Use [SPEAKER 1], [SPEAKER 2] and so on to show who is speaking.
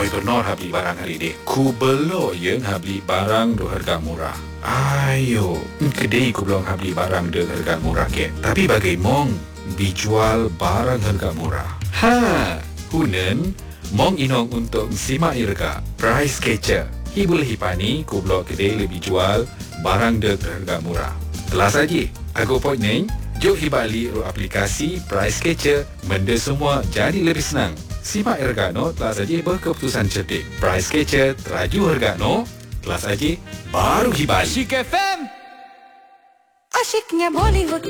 [SPEAKER 1] Oi, kenal habli barang hari ni. Ku belok yang habli barang do harga murah. Ayo, kedai ku belum habli barang do harga murah ke. Tapi bagai mong dijual barang harga murah. Hunen mong inong untuk simak irga price catcher. Boleh hipani ku blok kedai lebih jual barang do harga murah. Telah saja, aku point ni. Jom hibali ru aplikasi Price Catcher, benda semua jadi lebih senang. Simak harga no, telah saja berkeputusan cerdik. Price Catcher, teraju harga no, telah saja baru hibali.
[SPEAKER 2] Asyik FM.
[SPEAKER 3] Asyiknya Bollywood.